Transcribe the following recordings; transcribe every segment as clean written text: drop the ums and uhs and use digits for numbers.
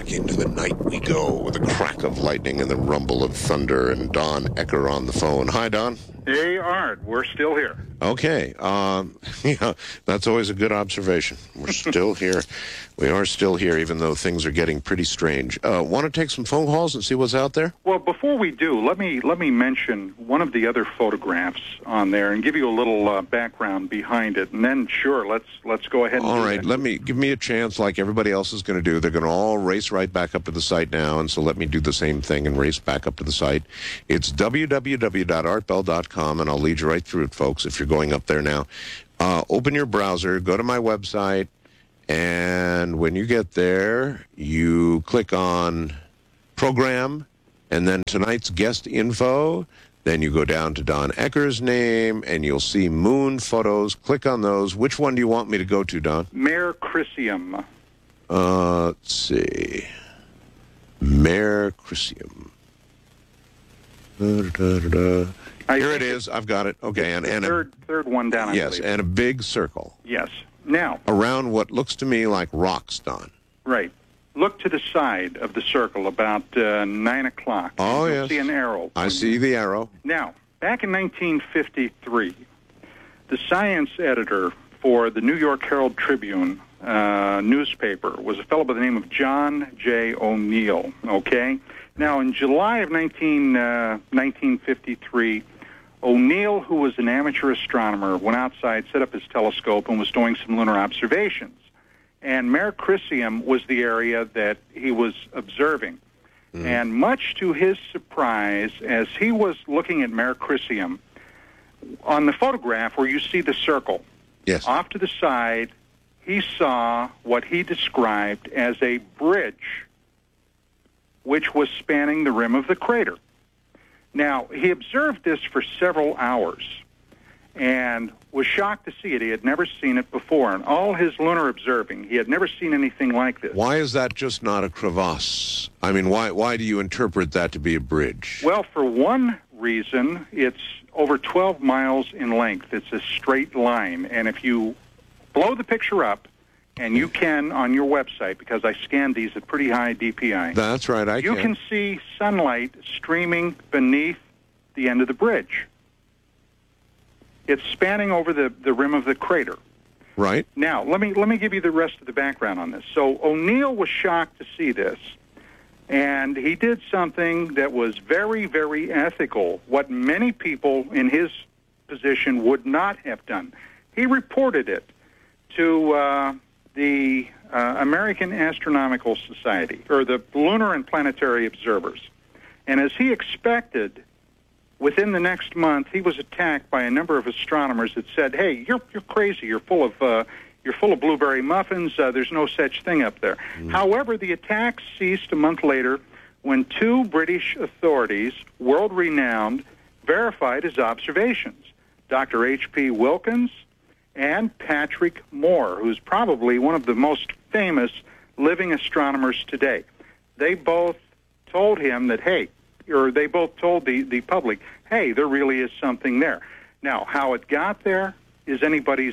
Back into the night we go with a crack of lightning and the rumble of thunder, and Don Ecker on the phone. Hi, Don. Hey, Art. We're still here. Okay. Yeah, that's always a good observation. We're still here. We are still here, even though things are getting pretty strange. Want to take some phone calls and see what's out there? Well, before we do, let me mention one of the other photographs on there and give you a little background behind it, and then sure, let's go ahead. And all right. Give me a chance, like everybody else is going to do. They're going to all race right back up to the site now, and so let me do the same thing and race back up to the site. It's www.artbell.com, and I'll lead you right through it, folks. If you're going up there now, open your browser, go to my website. And when you get there, you click on Program, and then tonight's guest info. Then you go down to Don Ecker's name, and you'll see moon photos. Click on those. Which one do you want me to go to, Don? Mare Crisium. Let's see. Mare Crisium. Here it is. I've got it. Okay, and third one down. Yes, and a big circle. Yes. Now, around what looks to me like rocks, Don. Right. Look to the side of the circle about 9 o'clock. Oh, yes. You'll see an arrow. I see the arrow. Now, back in 1953, the science editor for the New York Herald Tribune newspaper was a fellow by the name of John J. O'Neill, okay? Now, in July of 1953, O'Neill, who was an amateur astronomer, went outside, set up his telescope, and was doing some lunar observations. And Mare Crisium was the area that he was observing. And much to his surprise, as he was looking at Mare Crisium, on the photograph where you see the circle, yes, off to the side, he saw what he described as a bridge which was spanning the rim of the crater. Now, he observed this for several hours and was shocked to see it. He had never seen it before. In all his lunar observing, he had never seen anything like this. Why is that just not a crevasse? I mean, why do you interpret that to be a bridge? Well, for one reason, it's over 12 miles in length. It's a straight line. And if you blow the picture up, and you can on your website, because I scanned these at pretty high DPI. That's right, You can see sunlight streaming beneath the end of the bridge. It's spanning over the rim of the crater. Right. Now, let me give you the rest of the background on this. So O'Neill was shocked to see this, and he did something that was very, very ethical, what many people in his position would not have done. He reported it to the American Astronomical Society, or the Lunar and Planetary Observers. And as he expected, within the next month, he was attacked by a number of astronomers that said, "Hey, you're crazy. You're full of blueberry muffins. There's no such thing up there." However, the attacks ceased a month later when two British authorities, world-renowned, verified his observations: Dr. H.P. Wilkins and Patrick Moore, who's probably one of the most famous living astronomers today. They both told him that, hey, or they both told the public, hey, there really is something there. Now, how it got there is anybody's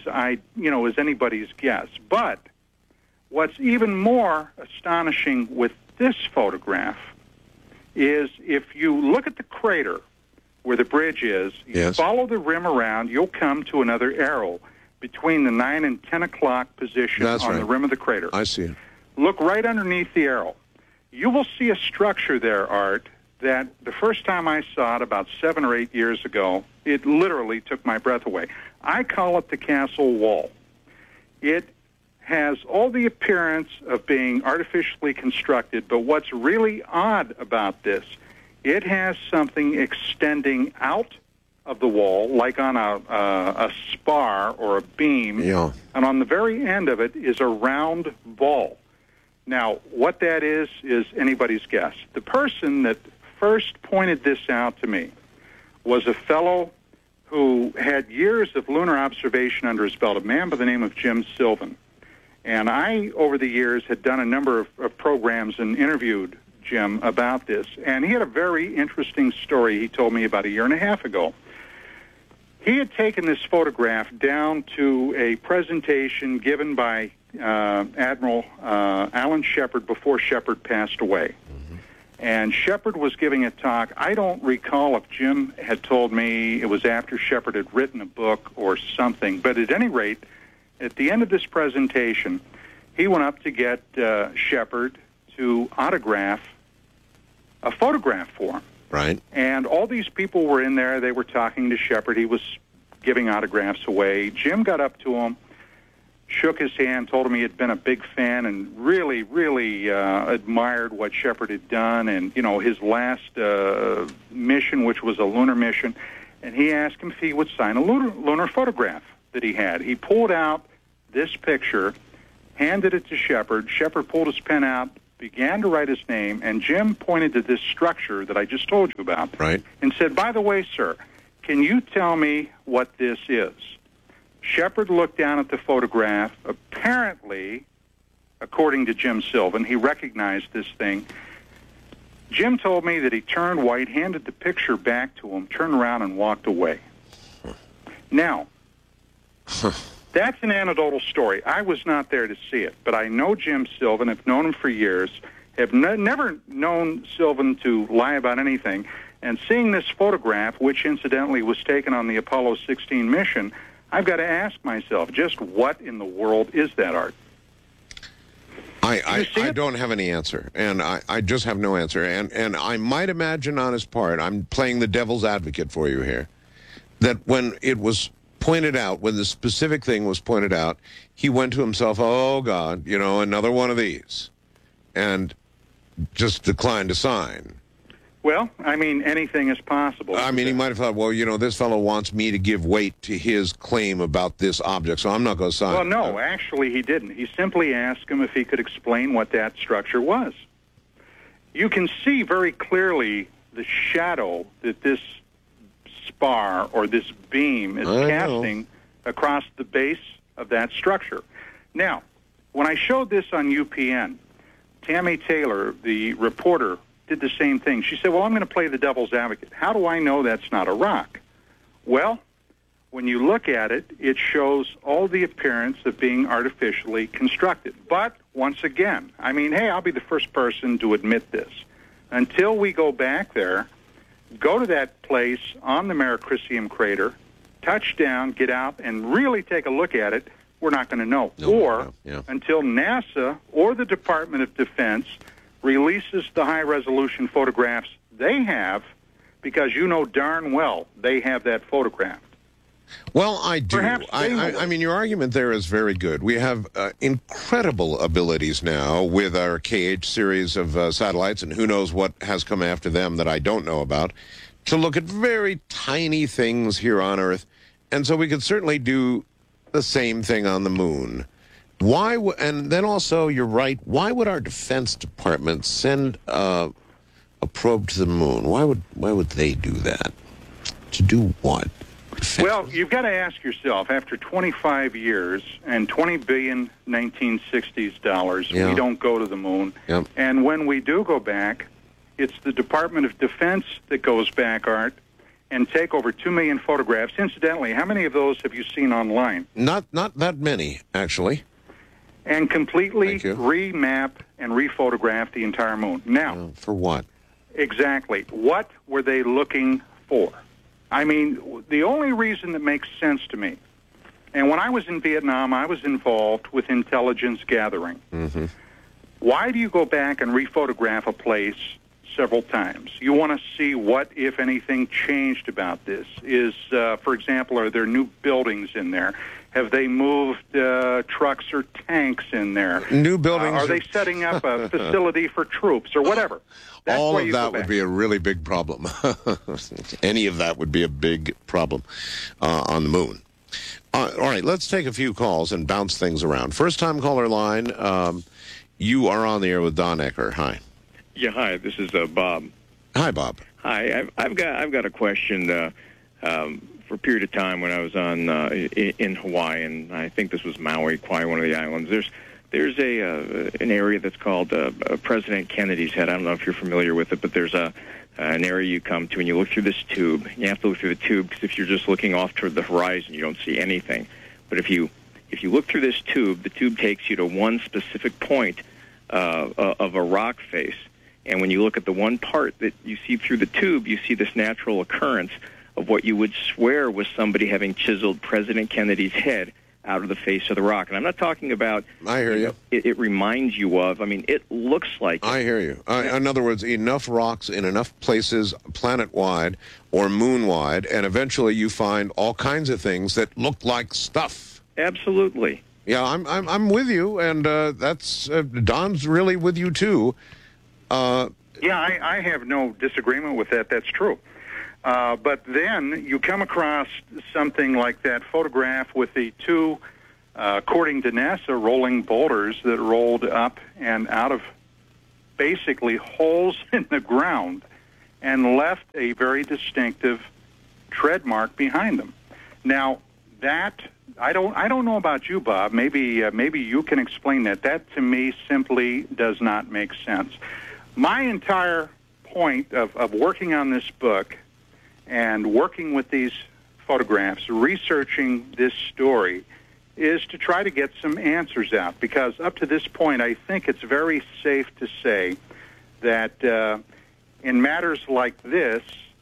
guess. But what's even more astonishing with this photograph is if you look at the crater where the bridge is, you follow the rim around, you'll come to another arrow between the 9 and 10 o'clock position on the rim of the crater. I see it. Look right underneath the arrow. You will see a structure there, Art, that the first time I saw it about 7 or 8 years ago, it literally took my breath away. I call it the castle wall. It has all the appearance of being artificially constructed, but what's really odd about this, it has something extending out of the wall, like on a spar or a beam, and on the very end of it is a round ball. Now, what that is anybody's guess. The person that first pointed this out to me was a fellow who had years of lunar observation under his belt, a man by the name of Jim Sylvan. And I, over the years, had done a number of programs and interviewed Jim about this. And he had a very interesting story he told me about a year and a half ago. He had taken this photograph down to a presentation given by Admiral Alan Shepard before Shepard passed away. And Shepard was giving a talk. I don't recall if Jim had told me it was after Shepard had written a book or something. But at any rate, at the end of this presentation, he went up to get Shepard to autograph a photograph for him. Right. And all these people were in there. They were talking to Shepard. He was giving autographs away. Jim got up to him, shook his hand, told him he had been a big fan and really, really admired what Shepard had done and, you know, his last mission, which was a lunar mission. And he asked him if he would sign a lunar photograph that he had. He pulled out this picture, handed it to Shepard. Shepard pulled his pen out, began to write his name, and Jim pointed to this structure that I just told you about. Right. And said, by the way, sir, can you tell me what this is? Shepard looked down at the photograph. Apparently, according to Jim Sylvan, he recognized this thing. Jim told me that he turned white, handed the picture back to him, turned around, and walked away. Now, that's an anecdotal story. I was not there to see it, but I know Jim Sylvan. I've known him for years. Have never known Sylvan to lie about anything. And seeing this photograph, which incidentally was taken on the Apollo 16 mission, I've got to ask myself, just what in the world is that, Art? I don't have any answer, and I just have no answer. And I might imagine on his part, I'm playing the devil's advocate for you here, that when it was pointed out, when the specific thing was pointed out, he went to himself, oh, God, you know, another one of these, and just declined to sign. Well, I mean, anything is possible. I mean, he might have thought, well, you know, this fellow wants me to give weight to his claim about this object, so I'm not going to sign. Well, no, actually he didn't. He simply asked him if he could explain what that structure was. You can see very clearly the shadow that this spar or this beam is casting across the base of that structure. Now, when I showed this on UPN, Tammy Taylor, the reporter, did the same thing. She said, well, I'm going to play the devil's advocate. How do I know that's not a rock? Well, when you look at it, it shows all the appearance of being artificially constructed. But, once again, I mean, hey, I'll be the first person to admit this. Until we go back there, go to that place on the Mare Crisium crater, touch down, get out, and really take a look at it, we're not going to know. Until NASA or the Department of Defense releases the high-resolution photographs they have, because you know darn well they have that photographed. Well, I do. I mean, your argument there is very good. We have incredible abilities now with our KH series of satellites, and who knows what has come after them that I don't know about, to look at very tiny things here on Earth. And so we could certainly do the same thing on the moon. Why? And then also, you're right, why would our Defense Department send a probe to the moon? Why would they do that? To do what? Well, you've got to ask yourself, after 25 years and $20 billion 1960s dollars, we don't go to the moon. Yep. And when we do go back, it's the Department of Defense that goes back, Art, and take over 2 million photographs. Incidentally, how many of those have you seen online? Not that many, actually. And completely remap and rephotograph the entire moon. Now, for what? Exactly. What were they looking for? I mean, the only reason that makes sense to me, and when I was in Vietnam, I was involved with intelligence gathering. Mm-hmm. Why do you go back and rephotograph a place several times? You want to see what, if anything, changed about this. For example, are there new buildings in there? Have they moved trucks or tanks in there? New buildings. Are they setting up a facility for troops or whatever? That's all of that would be a really big problem. Any of that would be a big problem on the moon. All right, let's take a few calls and bounce things around. First-time caller line, you are on the air with Don Ecker. Hi. Yeah, hi. This is Bob. Hi, Bob. Hi. I've got a question. For a period of time when I was on in Hawaii, and I think this was Maui, Kauai, one of the islands. There's an area that's called President Kennedy's Head. I don't know if you're familiar with it, but there's an area you come to, and you look through this tube. You have to look through the tube because if you're just looking off toward the horizon, you don't see anything. But if you if you look through this tube, the tube takes you to one specific point of a rock face. And when you look at the one part that you see through the tube, you see this natural occurrence of what you would swear was somebody having chiseled President Kennedy's head out of the face of the rock. And I'm not talking about... I hear you. It reminds you of... I mean, it looks like... I hear you. In other words, enough rocks in enough places planet-wide or moon-wide, and eventually you find all kinds of things that look like stuff. Absolutely. Yeah, I'm with you, and that's... Don's really with you, too. Yeah, I have no disagreement with that. That's true. But then you come across something like that photograph with the two, according to NASA, rolling boulders that rolled up and out of basically holes in the ground and left a very distinctive tread mark behind them. Now, that I don't know about you, Bob. Maybe you can explain that. That to me simply does not make sense. My entire point of working on this book and working with these photographs, researching this story, is to try to get some answers out. Because up to this point, I think it's very safe to say that in matters like this,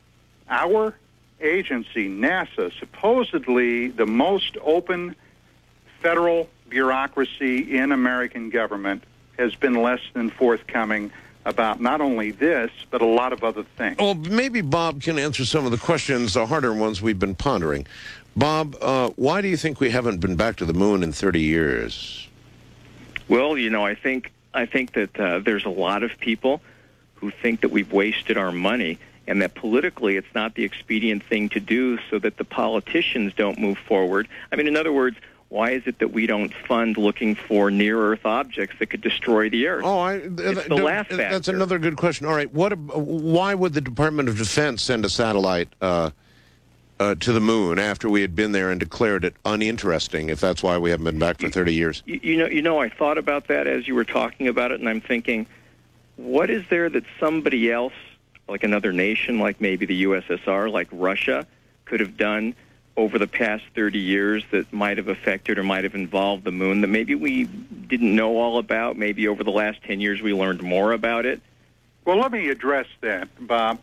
our agency, NASA, supposedly the most open federal bureaucracy in American government, has been less than forthcoming about not only this, but a lot of other things. Well, maybe Bob can answer some of the questions, the harder ones we've been pondering. Bob, why do you think we haven't been back to the moon in 30 years? Well, I think that there's a lot of people who think that we've wasted our money and that politically it's not the expedient thing to do so that the politicians don't move forward. I mean, in other words, why is it that we don't fund looking for near-Earth objects that could destroy the Earth? It's the laugh factor. That's another good question. All right, why would the Department of Defense send a satellite to the moon after we had been there and declared it uninteresting, if that's why we haven't been back for 30 years? I thought about that as you were talking about it, and I'm thinking, what is there that somebody else, like another nation, like maybe the USSR, like Russia, could have done over the past 30 years that might have affected or might have involved the moon that maybe we didn't know all about? Maybe over the last 10 years we learned more about it? Well, let me address that, Bob.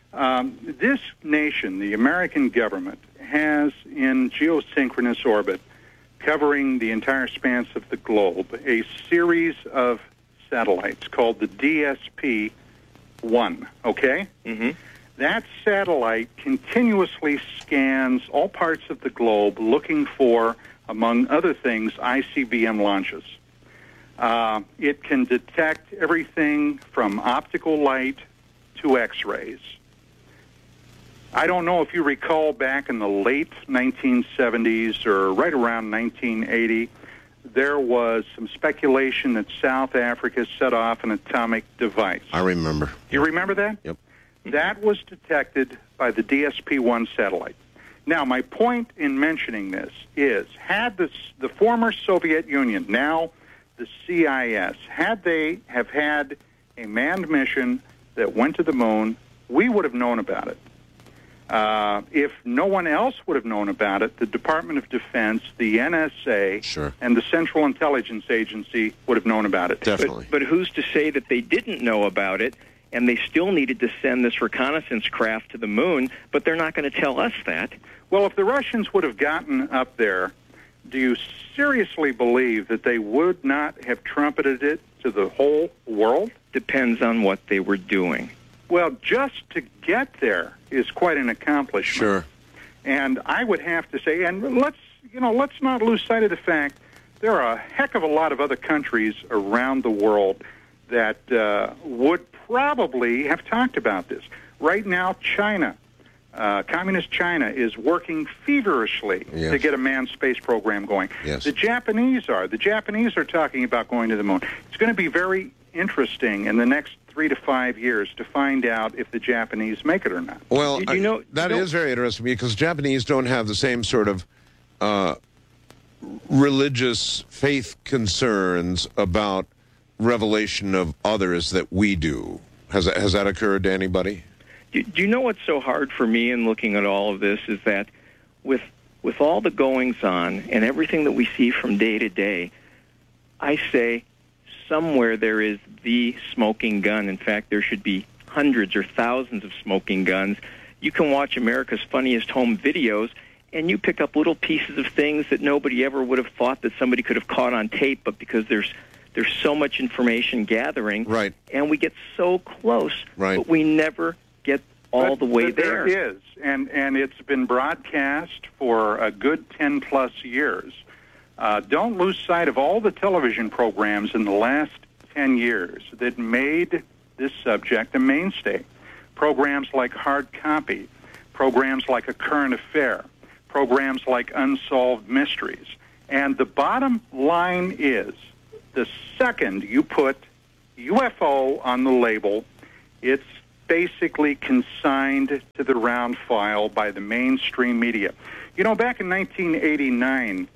This nation, the American government, has in geosynchronous orbit, covering the entire span of the globe, a series of satellites called the DSP-1, okay? Mm-hmm. That satellite continuously scans all parts of the globe looking for, among other things, ICBM launches. It can detect everything from optical light to X-rays. I don't know if you recall back in the late 1970s or right around 1980, there was some speculation that South Africa set off an atomic device. I remember. You remember that? Yep. That was detected by the DSP-1 satellite. Now, my point in mentioning this is, had the former Soviet Union, now the CIS, had they have had a manned mission that went to the moon, we would have known about it. If no one else would have known about it, the Department of Defense, the NSA, sure, and the Central Intelligence Agency would have known about it. Definitely. But who's to say that they didn't know about it and they still needed to send this reconnaissance craft to the moon, but they're not going to tell us that? Well, if the Russians would have gotten up there, do you seriously believe that they would not have trumpeted it to the whole world? Depends on what they were doing. Well, just to get there is quite an accomplishment. Sure. And I would have to say, and let's not lose sight of the fact there are a heck of a lot of other countries around the world that would probably have talked about this. Right now, China, Communist China, is working feverishly to get a manned space program going. Yes. The Japanese are talking about going to the moon. It's going to be very interesting in the next 3 to 5 years to find out if the Japanese make it or not. Well, that is very interesting because Japanese don't have the same sort of religious faith concerns about revelation of others that we do. Has that occurred to anybody? Do you know what's so hard for me in looking at all of this is that with with all the goings-on and everything that we see from day to day, I say somewhere there is the smoking gun. In fact, there should be hundreds or thousands of smoking guns. You can watch America's Funniest Home Videos, and you pick up little pieces of things that nobody ever would have thought that somebody could have caught on tape, but because there's so much information gathering, right, and we get so close, right, but we never get all the way there. There is, and it's been broadcast for a good 10-plus years. Don't lose sight of all the television programs in the last 10 years that made this subject a mainstay. Programs like Hard Copy, programs like A Current Affair, programs like Unsolved Mysteries. And the bottom line is, the second you put UFO on the label, it's basically consigned to the round file by the mainstream media. You know, back in 1989,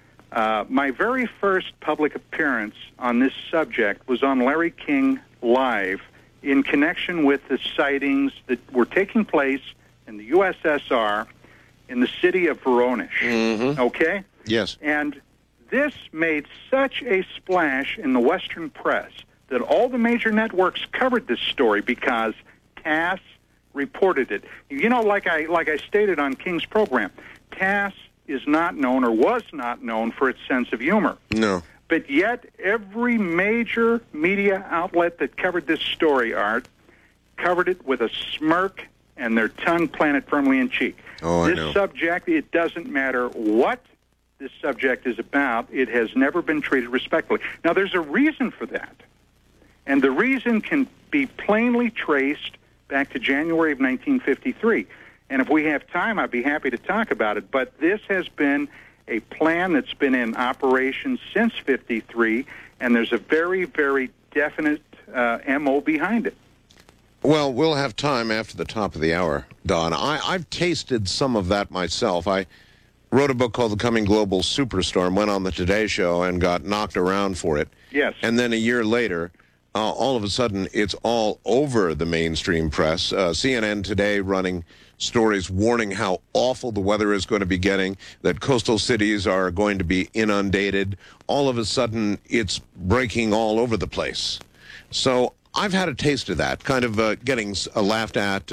my very first public appearance on this subject was on Larry King Live in connection with the sightings that were taking place in the USSR in the city of Voronezh. Mm-hmm. Okay? Yes. And this made such a splash in the Western press that all the major networks covered this story because TASS reported it. You know, like I stated on King's program, TASS is not known or was not known for its sense of humor. No. But yet every major media outlet that covered this story, Art, covered it with a smirk and their tongue planted firmly in cheek. Oh, I know. This subject, it doesn't matter what this subject is about, it has never been treated respectfully. Now, there's a reason for that. And the reason can be plainly traced back to January of 1953. And if we have time, I'd be happy to talk about it. But this has been a plan that's been in operation since 53, and there's a very, very definite MO behind it. Well, we'll have time after the top of the hour, Don. I've tasted some of that myself. I wrote a book called The Coming Global Superstorm, went on the Today Show and got knocked around for it. Yes. And then a year later, all of a sudden, it's all over the mainstream press. CNN today running stories warning how awful the weather is going to be getting, that coastal cities are going to be inundated. All of a sudden, it's breaking all over the place. So I've had a taste of that, kind of getting laughed at,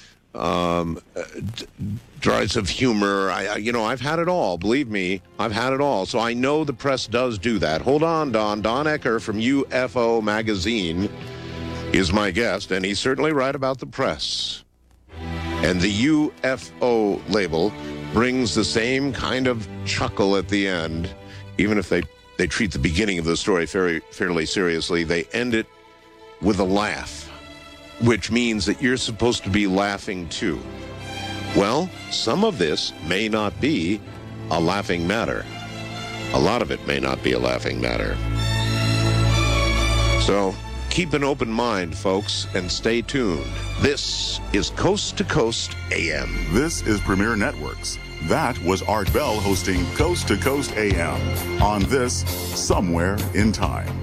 dries of humor. I've had it all. Believe me, I've had it all. So I know the press does do that. Hold on, Don. Don Ecker from UFO Magazine is my guest, and he's certainly right about the press. And the UFO label brings the same kind of chuckle at the end. Even if they treat the beginning of the story fairly seriously, they end it with a laugh, which means that you're supposed to be laughing too. Well, some of this may not be a laughing matter. A lot of it may not be a laughing matter. So keep an open mind, folks, and stay tuned. This is Coast to Coast AM. This is Premier Networks. That was Art Bell hosting Coast to Coast AM on this Somewhere in Time.